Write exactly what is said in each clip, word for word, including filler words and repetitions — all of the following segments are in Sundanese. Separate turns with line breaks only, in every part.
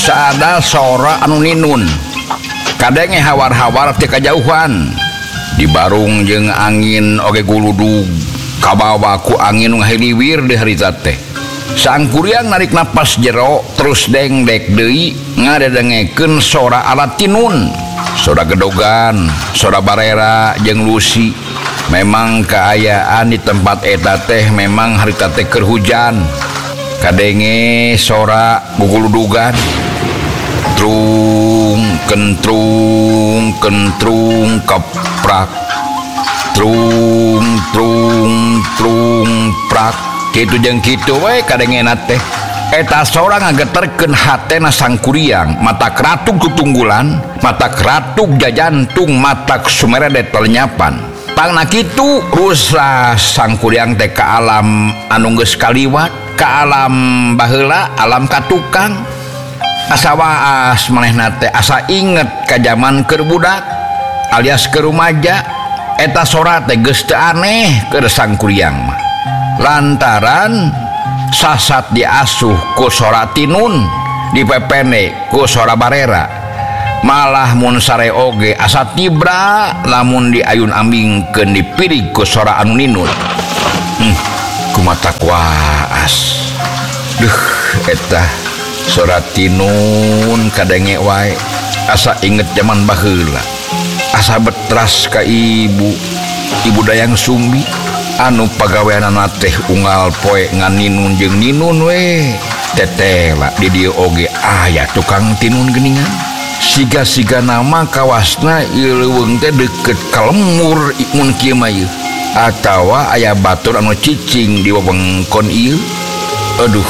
saada sora anu ninun kadenge hawar-hawar ti kajauhan di barung jeung angin oge guludug kabawa ku angin ngahiliwir di harita teh sangkuriang narik napas jero terus dengdek deui ngadedengekeun sora alat tinun sora gedogan sora barera jeung lusi. Memang keayaan di tempat eta teh memang harita teh keur hujan kadenge sora guguludugan trung kentrung kentrung keprak trung trung trung prak kitu jeung kitu we kadenge teh eta sora ngageterkeun hatena sangkuriang mata keratuk tutunggulan mata keratuk jajantung mata sumerede telnyapan tangna kitu rusa sangkuriang teh ka alam anu geus kaliwat ka alam baheula alam katukang asa waas manehna teh asa inget ka zaman keur budak alias keur rumaja eta sora teh geus teu aneh keur sangkuriang mah lantaran sasat diasuh ku sora tinun dipepene ku sora barera malah mun sare oge asa tibra lamun di ayun ambingkeun dipirig ku sora anu ninun. hmm, kumata kuaas duh eta sora tinun kadenge wae asa inget zaman baheula asa betras ka ibu ibu Dayang Sumbi anu pagaweanana teh unggal poe nganinun jeung ninun we tetela di dieu oge aya tukang tinun geuningan siga-siga nama kawasna ieu leuweung teh deukeut ka lemur mun kieu mah ieu atawa aya batur anu cicing di wewengkon ieu. Aduh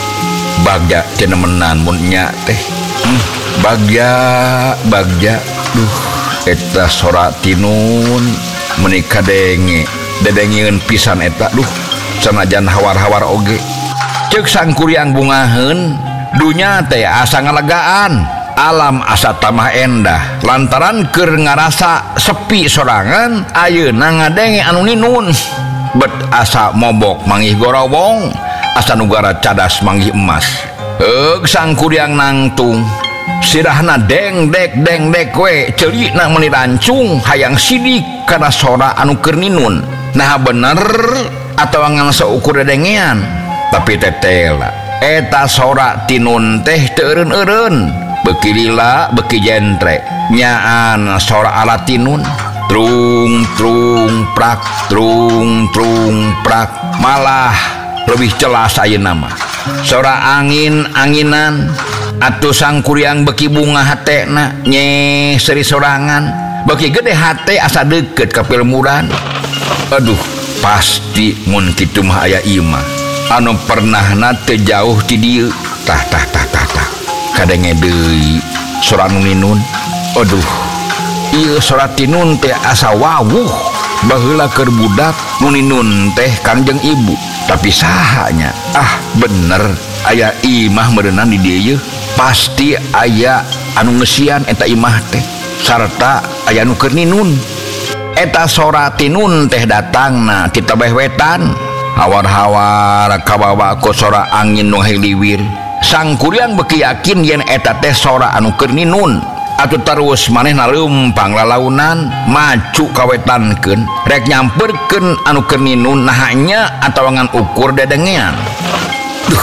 bagja teu nemenan mun nya teh hmm, bagja bagja duh eta sora tinun menika denge dedengeun pisan eta duh sanajan hawar-hawar oge ceuk sangkuriang bungaheun dunya teh asa ngalegaan alam asa tamah endah lantaran keur ngarasa sepi sorangan ayeuna ngadenge anu ninun bet asa mobok manggih gorowong asa nugara cadas manggih emas. Eug sangkuriang nangtung sirahna dengdek dengdek we ceulina meuni rancung hayang sidik kana sora anu keur ninun nah bener atawa ngan saukur dedengean tapi tetela eta sora tinun teh teu eureun-eureun beuki lila beuki jentre nyaan sora alat tinun trung trung prak trung trung prak malah lebih jelas ayeuna mah sora angin anginan atuh sangkuriang beuki bunga hatena nye seri sorangan beuki gede hate asa deukeut ka pilmuran. Aduh pasti mun kitu mah aya ieu mah anu pernahna teu jauh ti dieu tah tah tah tah tah kadenge deui sora anu ninun. Aduh ieu sora tinun teh asa wawuh baheula keur budak nu ninun teh kangjeng ibu tapi sahanya ah bener aya imah meureunana di dieu pasti aya anu ngeusian eta imah teh sarta aya anu keur ninun. Eta sora tinun teh datangna ti tebeh wetan hawar-hawar kabawa ku sora angin nu hiliwir sangkuriang beuki yakin yen eta teh sora anu keur ninun atuh terus manehna leumpang lalaunan maju ka wetankeun rek nyamperkeun anu keur ninun nah nya atawa ngan ukur dedengean. Duh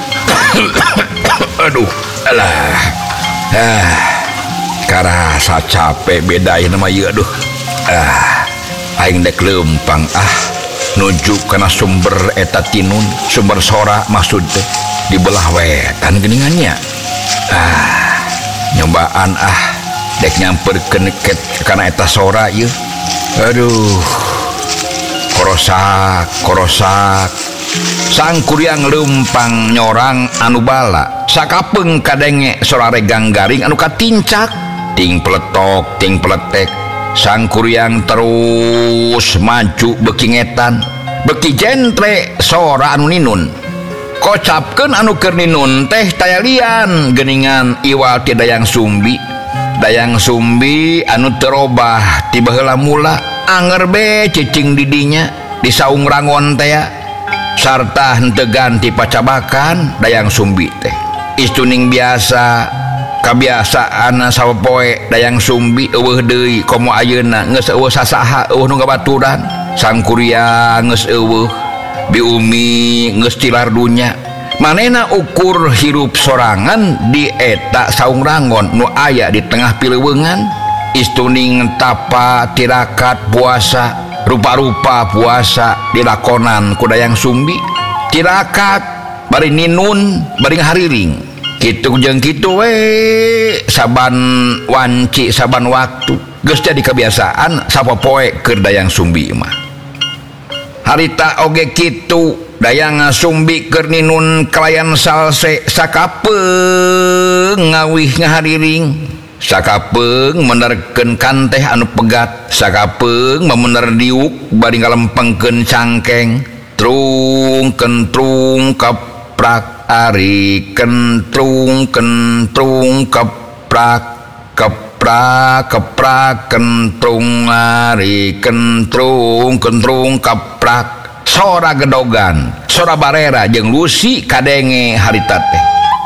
aduh alah ah karasa capek bedain nama ieu aduh ah aing dek leumpang ah nuju kana sumber eta tinun sumber sora maksud teh di belah wetan geuningannya ah nyobaan ah dek nyamperkeun ket kana eta sora ieu aduh korosak korosak sangkuriang leumpang nyorang anu bala sakapeung kadenge sora regang garing anu katincak ting peletok ting peletek sangkuriang terus maju beuki ngetan beuki jentre sora anu ninun kocapkeun anu keur ninun teh tayalian geuningan iwal ti Dayang Sumbi. Dayang Sumbi anu terobah ti baheula mula anger be cicing didinya di saung rangon teh sarta henteu ganti pacabakan Dayang Sumbi teh istuning biasa Kebiasaan sapoe dayang sumbi eueuh deui komo ayeuna geus eueuh sasaha eueuh nu ngabaturan sang kuryang geus eueuh biumi geus tilar dunya manehna ukur hirup sorangan di eta saung rangon nu aya di tengah pileuweungan istuning tapa tirakat puasa rupa-rupa puasa dilakonan ku dayang sumbi tirakat bari ninun bari ngahariring kitu jeung kitu we saban wanci saban waktu geus jadi kebiasaan sapopoe keur dayang sumbi mah harita oge kitu dayang sumbi keur ninun kalayan salse sakapeung ngawih ngahariring sakapeung menerkeun kanteh anu pegat sakapeung memener diuk bari ngalempengkeun cangkeng trung kentrung kaprak ari kentrung kentrung keprak keprak keprak kentrung ari kentrung kentrung keprak sora gedogan sora barera jeung lusi kadenge harita teh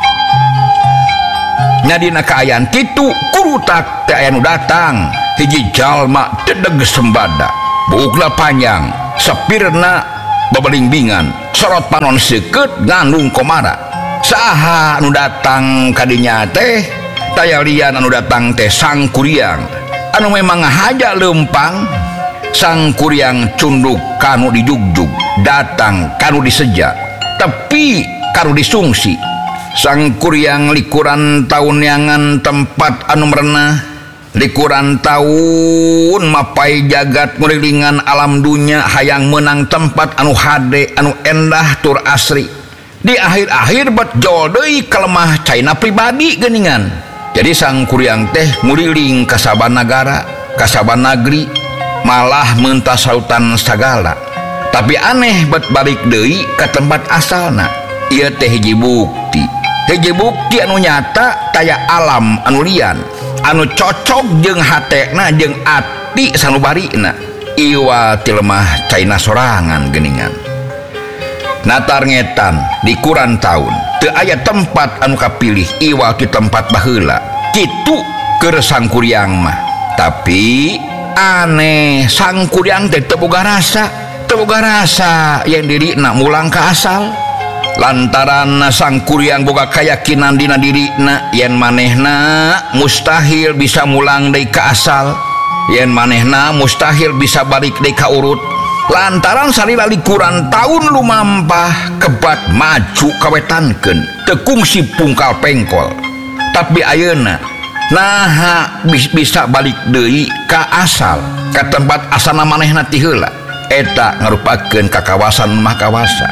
nyadina kaayaan kitu kurutak teh aya nu datang hiji jalma dedeg sembada buukna panjang sapirna babalimbingan sorot panon seukeut ngandung komara saha anu datang kadinya teh taya lian anu datang teh sang kuryang anu memang haja lempang sang kuryang cunduk kanu dijugjug datang kanu diseja tapi kanu disungsi sang kuryang likuran taunyangan tempat anu merenah likuran tahun mapai jagat ngurilingan alam dunya hayang menang tempat anu hade anu endah tur asri di akhir-akhir bet jodoh kelemah caina pribadi geningan jadi sang kuryang teh nguriling ka saban nagara ka saban negeri malah mentas sautan sagala tapi aneh bet balik deui ka tempat asalna ieu teh hiji bukti hiji bukti anu nyata taya alam anu lian anu cocok jeung hatekna jeung ati sanubarina iwa ti lemah caina sorangan geningan natar ngetan di kuran taun teu aya tempat anu kapilih iwa ti tempat baheula kitu keur sang kuryang mah tapi aneh sang kuryang teh teu boga rasa teu boga rasa yang dirina mulang ka asal lantaran sang kuryang boga kayakinan dina dirina yen manehna mustahil bisa mulang deui ka asal yen manehna mustahil bisa balik deui ka urut lantaran salila likuran taun lumampah kebat maju kawetankeun teu kungsi pungkal pengkol tapi ayeuna naha bisa balik deui ka asal ka tempat asalna manehna ti heula eta ngarupakeun kakawasan mahkawasa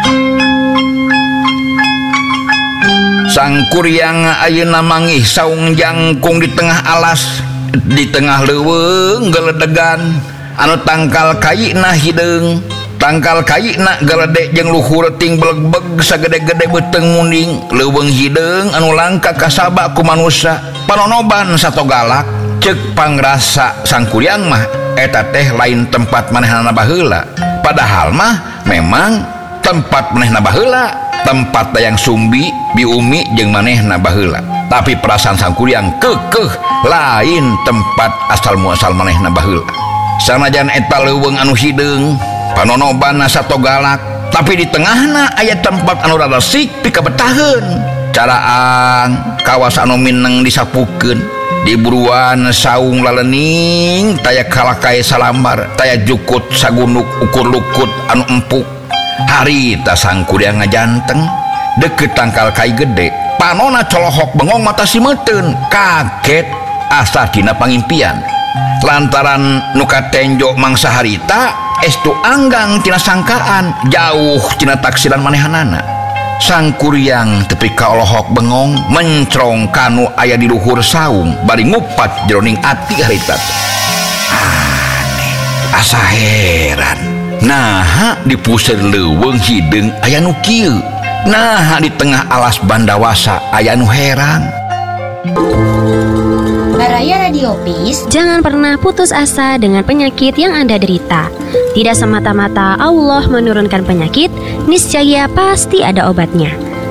sang kuryang ayeuna mangih saung jangkung di tengah alas di tengah leuweung geledegan anu tangkal kayina hideung tangkal kayina geledek jeung luhur ting beleg-beg sagede-gede beuteng muning leuweung hideung anu langka kasaba ku manusia panonoban sato galak ceuk pangrasa sang kuryang mah eta teh lain tempat manehna baheula padahal mah memang tempat manehna baheula tempat dayang sumbi biumi jeung manehna baheula tapi perasaan sang kuryang keukeuh lain tempat asal muasal manehna baheula sanajan eta leuweung anu hideung panonoban sato galak tapi di tengahna aya tempat anu rada resik pikabetaheun caraan kawas anu mineng disapukeun di buruan saung lalening taya kalakae salambar taya jukut sagunduk ukur lukut anu empuk harita sang kuryang ngajanteng deket tangkal kai gede panona colohok bengong mata simeteun kaget asa dina pangimpian lantaran nuka tenjo mangsa harita estu anggang tina sangkaan jauh tina taksiran manehanana sang kuryang tepi ka olohok bengong mencrong kanu aya di luhur saung bari ngupat jroning ati harita aneh asa heran nah di puseur leuweung hideung aya nu kieu nah di tengah alas bandawasa aya nu heran
Baraya Radiopis,
jangan pernah putus asa dengan penyakit yang Anda derita. Tidak semata-mata Allah menurunkan penyakit, niscaya pasti ada obatnya.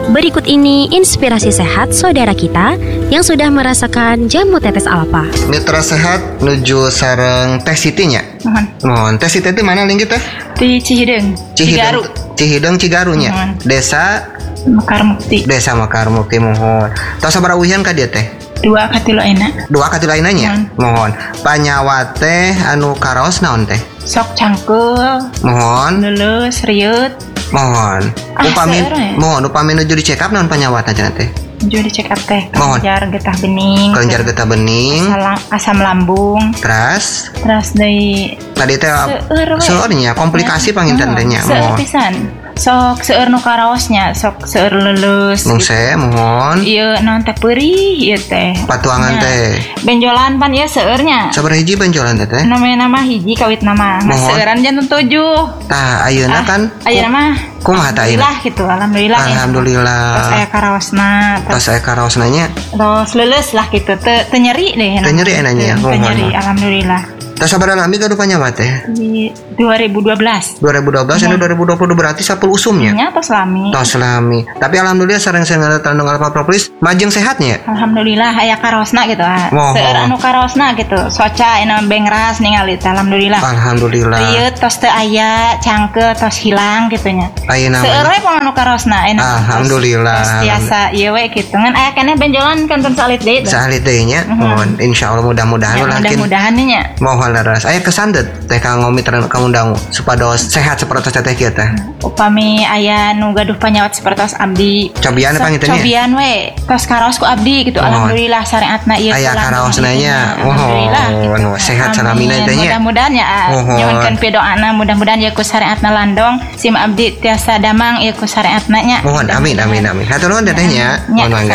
Berikut ini inspirasi sehat saudara kita yang sudah merasakan jamu tetes alfa.
Mitra sehat nuju sareng Teh Siti nya.
Mohon.
Mohon. Teh Siti itu mana lingkit teh?
Di Cihideng, Cigaru.
Cihideng Cigarunya.
Mohon.
Desa
Mekar Mukti.
Desa Mekar Mukti. Mohon. Tos sabaraha uhian ka dieu teh?
Dua katilo enak.
Dua katilu ayeuna. Mohon. Panyawa teh anu karaos naon teh?
Sok cangkul.
Mohon.
Lulus, riut.
Mohon.
Ah,
Upami
seueur we.
mohon upami nuju di check up naon panyawatna cenah teh?
Jadi cek up teh.
Mohon.
Kelenjar getah bening.
Kelenjar getah bening.
Asam, asam lambung.
Teras
Terus dari
tadi teh
Seueur we.
seueur nya komplikasi panginten teh nya.
Seueur
Mohon.
pisan. Sok seueur nu karaosnya, sok seueur lulus.
Mungse mohon.
Ieu naon teh peurih ieu teh.
Patuangan
Nya.
teh.
Benjolan pan ieu seueurnya.
Sabaraha hiji benjolan teh teh?
Namanya nama hiji kawit nama. Mas
Mohon.
seueuran jantung tujuh.
Tah ayeuna kan
Ayeuna mah
kumaha tah ayeuna?
alhamdulillah gitu, alhamdulillah. ya.
Alhamdulillah.
Terus aya karaosna,
Tos
terus,
aya karaosna nya.
terus lulus lah gitu. Teu teu nyeri deh.
Teu nyeri enanya,
Teu
mohon.
nyeri, alhamdulillah.
Tos sabaraha lami gaduh panyawa teh?
Di dua ribu dua belas.
dua ribu dua belas ini dua ribu dua puluh berarti sepuluh usumnya.
Nya tos lami.
Tos lami. Tapi alhamdulillah sareng saya tandung alfa propolis majeng sehatnya.
Alhamdulillah aya karaosna gitu. ah.
Mohon.
Seueur anu karaosna gitu. Soca ina bengras ningali teh alhamdulillah.
Alhamdulillah.
Ieu tos teu aya, cangkel tos hilang gitu nya.
Ayeuna
Seueur
mah.
we pun anu karaosna aya.
Alhamdulillah.
Tos tiasa ieu we gitu. Ngan aya keneh benjolan kanton salit deui.
Salit deui nya. Mohon insyaallah mudah-mudahan
Ya,
ulah kin.
mudah-mudahan nya.
Mohon leres. Aya kesan deh teh kang ngomiteran kamu dangu supados sehat seperti teh kieu teh.
Upami aya nu gaduh panyawat sapertos abdi.
Cobian
Sok
panginten nya.
Cobian we. Tos karaos ku abdi gitu.
Mohon.
Alhamdulillah syariatna ieu.
Aya
teh
karaosna
langgeng
nya.
gitu. Alhamdulillah.
Mohon.
gitu.
Sehat salamina
Amin.
teh nya.
Mudah-mudahan ya.
Mohon.
Nyuwunkeun pidoana mudah-mudahan ya ku syariatna landong. Sim abdi tiasa damang ieu ku syariatna nya.
Mohon amin amin amin. Hatur nuhun teh nya.
Ya.
Mohon mangga.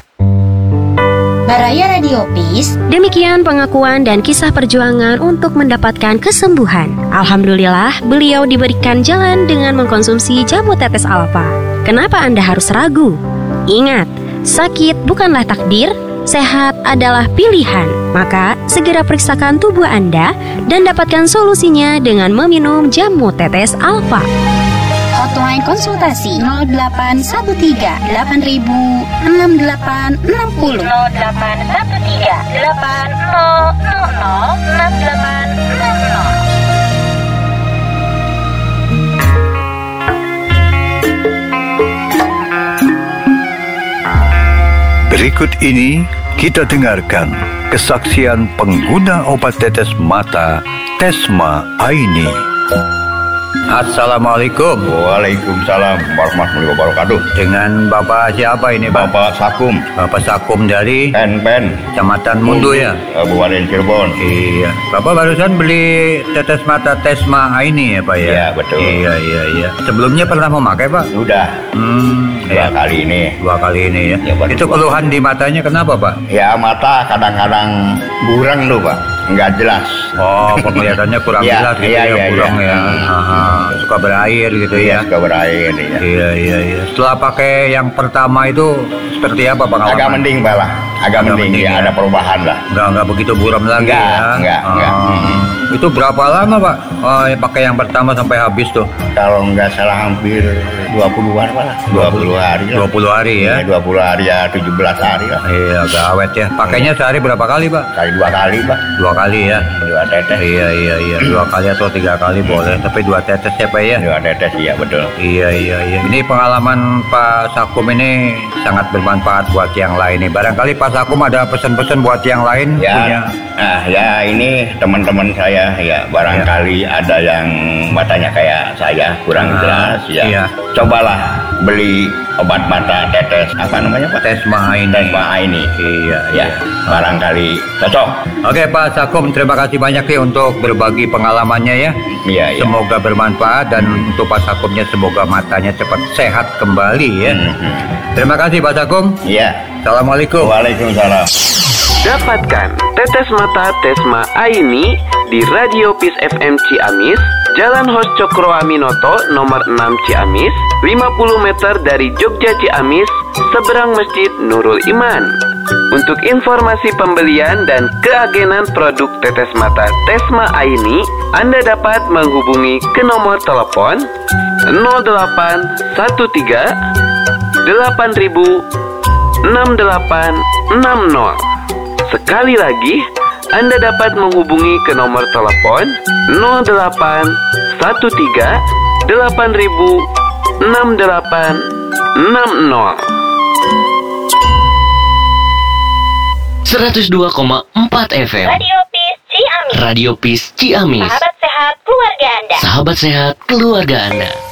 Baraya Radio Peace.
Demikian pengakuan dan kisah perjuangan untuk mendapatkan kesembuhan. Alhamdulillah, beliau diberikan jalan dengan mengkonsumsi jamu tetes alfa. Kenapa Anda harus ragu? Ingat, sakit bukanlah takdir, sehat adalah pilihan. Maka, segera periksakan tubuh Anda dan dapatkan solusinya dengan meminum jamu tetes alfa.
Hotline konsultasi nol delapan satu tiga delapan ribu enam delapan enam nol nol delapan satu tiga delapan nol nol nol enam delapan enam nol.
Berikut ini kita dengarkan kesaksian pengguna obat tetes mata Tesma Aini.
Assalamualaikum.
Waalaikumsalam warahmatullahi wabarakatuh.
Dengan Bapak siapa ini, Pak?
Bapak Sakum,
Bapak Sakum dari
Pen-Pen,
Kecamatan Mundu ya?
Kabupaten Cirebon.
Iya. Bapak barusan beli tetes mata Tesma ini ya, Pak ya?
Iya, betul.
Iya, iya, iya. Sebelumnya pernah memakai, Pak?
Sudah
Hmm,
dua
ya.
kali ini.
Dua kali ini ya.
Ya, baru
Itu
dua.
keluhan di matanya kenapa, Pak?
Ya mata kadang-kadang burang tuh Pak, nggak jelas.
Oh, penglihatannya kurang
Iya,
jelas gitu
iya,
ya,
iya,
kurang
iya.
ya.
Hmm.
Aha, suka berair gitu ya.
Suka berair ya.
Iya, iya, iya. Setelah pakai yang pertama itu seperti apa pengalaman?
Agak mending Pak lah, agak,
Agak
mending,
mending,
ya,
ya.
ada perubahan lah.
Enggak, enggak begitu buram lagi
Enggak,
ya.
enggak,
Ah.
enggak. Hmm.
Itu berapa lama, Pak? Oh, yang pakai yang pertama sampai habis tuh?
Kalau nggak salah hampir dua puluhan Pak lah, dua puluh hari lah.
dua puluh hari ya.
Ya, dua puluh hari ya, tujuh belas hari lah.
Iya, agak awet ya. Pakainya sehari berapa kali, Pak?
Kali dua kali Pak,
Dua kali ya.
dua tetes.
Iya, iya, iya. Dua kali atau tiga kali boleh, tapi dua tetes ya, Pak ya.
Dua tetes iya betul.
Iya, iya, iya. Ini pengalaman Pak Sakum ini sangat bermanfaat buat yang lain nih. Barangkali Pak Sakum ada pesan-pesan buat yang lain
Ya,
punya.
nah ya ini teman-teman saya ya barangkali ada yang matanya kayak saya kurang
Ah,
jelas ya.
iya.
Cobalah beli obat mata tetes apa namanya Pak?
Tesma ini.
Tesma ini.
Iya,
Ya, barangkali cocok.
Oke Pak Sakum, terima kasih banyak nih untuk berbagi pengalamannya ya.
Iya, iya.
Semoga bermanfaat dan untuk Pak Sakumnya semoga matanya cepat sehat kembali ya.
Mhm.
Terima kasih Pak Sakum.
Iya.
Assalamualaikum.
Waalaikumsalam.
Dapatkan tetes mata Tesma Aini di Radio Peace F M Ciamis, Jalan Hos Cokro Aminoto nomor enam Ciamis, lima puluh meter dari Jogja Ciamis, seberang Masjid Nurul Iman. Untuk informasi pembelian dan keagenan produk tetes mata Tesma Aini, Anda dapat menghubungi ke nomor telepon nol delapan satu tiga delapan ribu enam delapan enam nol. Sekali lagi, Anda dapat menghubungi ke nomor telepon nol delapan satu tiga delapan ribu enam delapan enam nol.
seratus dua koma empat F M
Radio Peace Ciamis.
Radio Peace Ciamis.
Sahabat sehat keluarga Anda.
Sahabat sehat keluarga Anda.